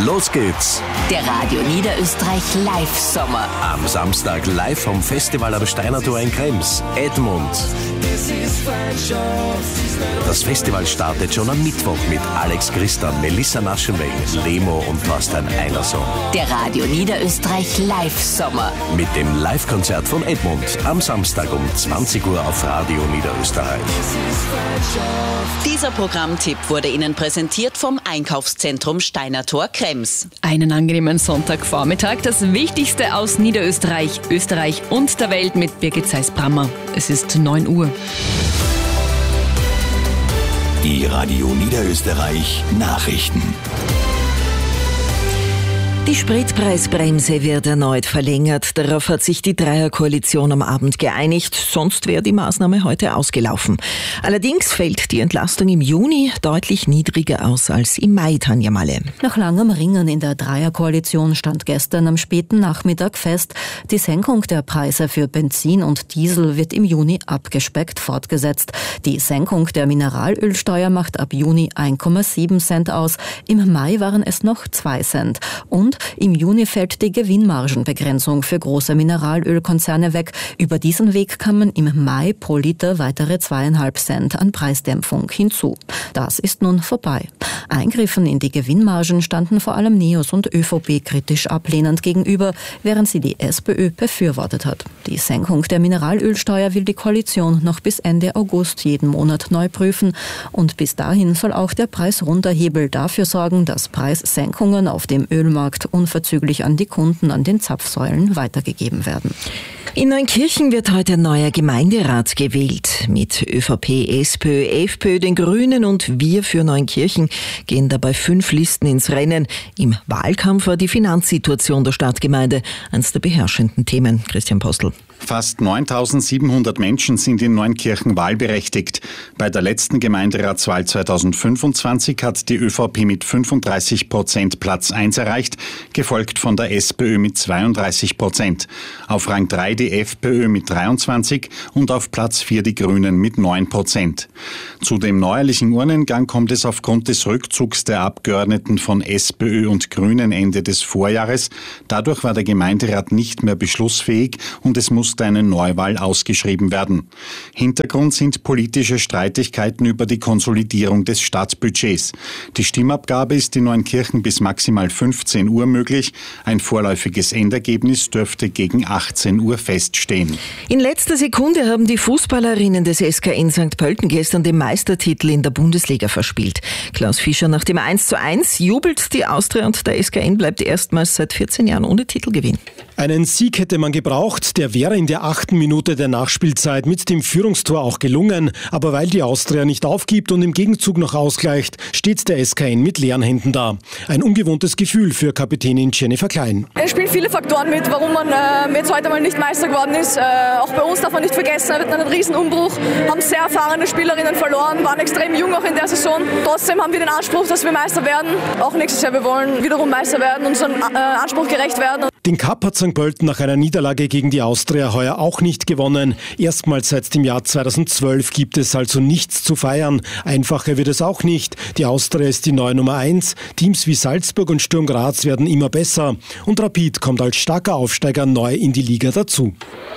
Los geht's! Der Radio Niederösterreich Live-Sommer. Am Samstag live vom Festival am Steinertor in Krems, Edmund. Das Festival startet schon am Mittwoch mit Alex Christa, Melissa Naschenweng, Lemo und Thorstein Einerson. Der Radio Niederösterreich Live-Sommer. Mit dem Live-Konzert von Edmund am Samstag um 20 Uhr auf Radio Niederösterreich. Dieser Programmtipp wurde Ihnen präsentiert vom Einkaufszentrum Steinertor Krems. Einen angenehmen Sonntagvormittag. Das Wichtigste aus Niederösterreich, Österreich und der Welt mit Birgit Seis-Brammer. Es ist 9 Uhr. Die Radio Niederösterreich Nachrichten. Die Spritpreisbremse wird erneut verlängert. Darauf hat sich die Dreierkoalition am Abend geeinigt. Sonst wäre die Maßnahme heute ausgelaufen. Allerdings fällt die Entlastung im Juni deutlich niedriger aus als im Mai, Tanja Malle. Nach langem Ringen in der Dreierkoalition stand gestern am späten Nachmittag fest, die Senkung der Preise für Benzin und Diesel wird im Juni abgespeckt fortgesetzt. Die Senkung der Mineralölsteuer macht ab Juni 1,7 Cent aus. Im Mai waren es noch 2 Cent. Und im Juni fällt die Gewinnmargenbegrenzung für große Mineralölkonzerne weg. Über diesen Weg kamen im Mai pro Liter weitere 2,5 Cent an Preisdämpfung hinzu. Das ist nun vorbei. Eingriffen in die Gewinnmargen standen vor allem NEOS und ÖVP kritisch ablehnend gegenüber, während sie die SPÖ befürwortet hat. Die Senkung der Mineralölsteuer will die Koalition noch bis Ende August jeden Monat neu prüfen. Und bis dahin soll auch der Preisrunterhebel dafür sorgen, dass Preissenkungen auf dem Ölmarkt unverzüglich an die Kunden an den Zapfsäulen weitergegeben werden. In Neunkirchen wird heute ein neuer Gemeinderat gewählt. Mit ÖVP, SPÖ, FPÖ, den Grünen und Wir für Neunkirchen gehen dabei 5 Listen ins Rennen. Im Wahlkampf war die Finanzsituation der Stadtgemeinde eines der beherrschenden Themen. Christian Postel. Fast 9.700 Menschen sind in Neunkirchen wahlberechtigt. Bei der letzten Gemeinderatswahl 2025 hat die ÖVP mit 35% Platz 1 erreicht, gefolgt von der SPÖ mit 32%. Auf Rang 3 die FPÖ mit 23% und auf Platz 4 die Grünen mit 9%. Zu dem neuerlichen Urnengang kommt es aufgrund des Rückzugs der Abgeordneten von SPÖ und Grünen Ende des Vorjahres. Dadurch war der Gemeinderat nicht mehr beschlussfähig und es musste eine Neuwahl ausgeschrieben werden. Hintergrund sind politische Streitigkeiten über die Konsolidierung des Stadtbudgets. Die Stimmabgabe ist in Neunkirchen bis maximal 15 Uhr möglich. Ein vorläufiges Endergebnis dürfte gegen 18 Uhr feststehen. In letzter Sekunde haben die Fußballerinnen des SKN St. Pölten gestern den Meistertitel in der Bundesliga verspielt. Klaus Fischer nach dem 1:1 jubelt die Austria und der SKN bleibt erstmals seit 14 Jahren ohne Titelgewinn. Einen Sieg hätte man gebraucht, der wäre in der 8. Minute der Nachspielzeit mit dem Führungstor auch gelungen. Aber weil die Austria nicht aufgibt und im Gegenzug noch ausgleicht, steht der SKN mit leeren Händen da. Ein ungewohntes Gefühl für Kapitänin Jennifer Klein. Es spielen viele Faktoren mit, warum man jetzt heute mal nicht Meister geworden ist. Auch bei uns darf man nicht vergessen, wir hatten einen Riesenumbruch, haben sehr erfahrene Spielerinnen verloren, waren extrem jung auch in der Saison. Trotzdem haben wir den Anspruch, dass wir Meister werden. Auch nächstes Jahr, wir wollen wiederum Meister werden, unseren Anspruch gerecht werden. Den Cup hat St. Pölten nach einer Niederlage gegen die Austria heuer auch nicht gewonnen. Erstmals seit dem Jahr 2012 gibt es also nichts zu feiern. Einfacher wird es auch nicht. Die Austria ist die neue Nummer 1. Teams wie Salzburg und Sturm Graz werden immer besser. Und Rapid kommt als starker Aufsteiger neu in die Liga dazu.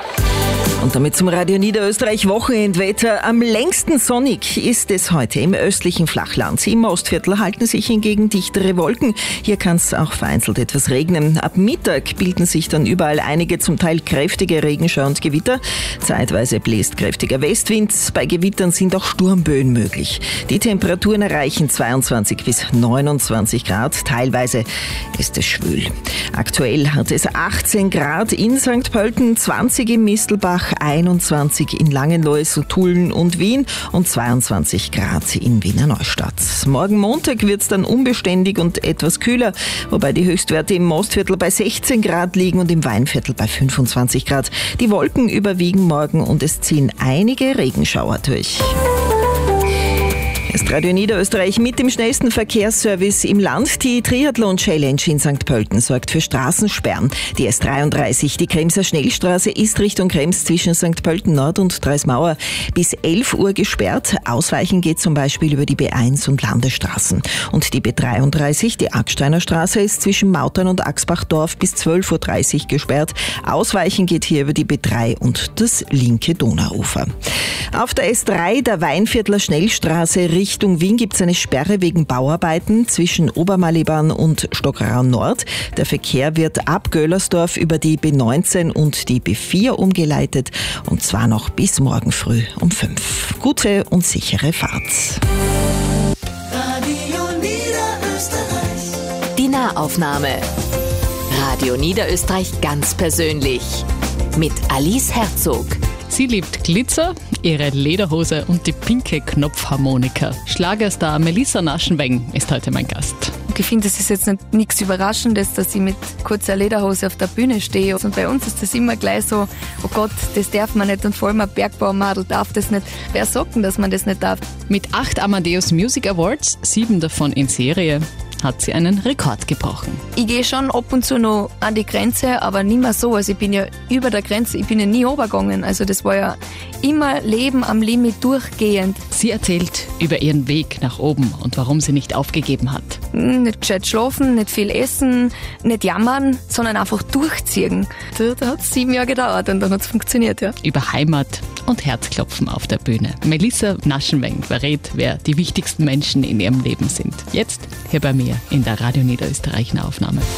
Und damit zum Radio Niederösterreich Wochenendwetter. Am längsten sonnig ist es heute im östlichen Flachland. Im Mostviertel halten sich hingegen dichtere Wolken. Hier kann es auch vereinzelt etwas regnen. Ab Mittag bilden sich dann überall einige zum Teil kräftige Regenschauer und Gewitter. Zeitweise bläst kräftiger Westwind. Bei Gewittern sind auch Sturmböen möglich. Die Temperaturen erreichen 22 bis 29 Grad. Teilweise ist es schwül. Aktuell hat es 18 Grad in St. Pölten, 20 im Mistelbach, 21 in Langenlois, Tulln und Wien und 22 Grad in Wiener Neustadt. Morgen Montag wird es dann unbeständig und etwas kühler, wobei die Höchstwerte im Mostviertel bei 16 Grad liegen und im Weinviertel bei 25 Grad. Die Wolken überwiegen morgen und es ziehen einige Regenschauer durch. ist Radio Niederösterreich mit dem schnellsten Verkehrsservice im Land. Die Triathlon-Challenge in St. Pölten sorgt für Straßensperren. Die S33, die Kremser Schnellstraße, ist Richtung Krems zwischen St. Pölten Nord und Dreismauer bis 11 Uhr gesperrt. Ausweichen geht zum Beispiel über die B1 und Landesstraßen. Und die B33, die Acksteiner Straße, ist zwischen Mautern und Axbachdorf bis 12.30 Uhr gesperrt. Ausweichen geht hier über die B3 und das linke Donauufer. Auf der S3, der Weinviertler Schnellstraße Richtung Wien, gibt es eine Sperre wegen Bauarbeiten zwischen Obermaliban und Stockerau Nord. Der Verkehr wird ab Göhlersdorf über die B19 und die B4 umgeleitet, und zwar noch bis morgen früh um 5. Gute und sichere Fahrt. Radio Niederösterreich. Die Nahaufnahme. Radio Niederösterreich ganz persönlich. Mit Alice Herzog. Sie liebt Glitzer, ihre Lederhose und die pinke Knopfharmonika. Schlagerstar Melissa Naschenweng ist heute mein Gast. Ich finde, das ist jetzt nichts Überraschendes, dass ich mit kurzer Lederhose auf der Bühne stehe. Und bei uns ist das immer gleich so, oh Gott, das darf man nicht, und vor allem ein Bergbaumadel darf das nicht. Wer sagt denn, dass man das nicht darf? Mit 8 Amadeus Music Awards, 7 davon in Serie, hat sie einen Rekord gebrochen. Ich gehe schon ab und zu noch an die Grenze, aber nicht mehr so. Also ich bin ja über der Grenze, ich bin ja nie runtergegangen. Also das war ja immer Leben am Limit durchgehend. Sie erzählt über ihren Weg nach oben und warum sie nicht aufgegeben hat. Nicht gescheit schlafen, nicht viel essen, nicht jammern, sondern einfach durchziehen. Da hat es 7 Jahre gedauert und dann hat es funktioniert, ja. Über Heimat und Herzklopfen auf der Bühne. Melissa Naschenweng verrät, wer die wichtigsten Menschen in ihrem Leben sind. Jetzt hier bei mir in der Radio Niederösterreich Nahaufnahme.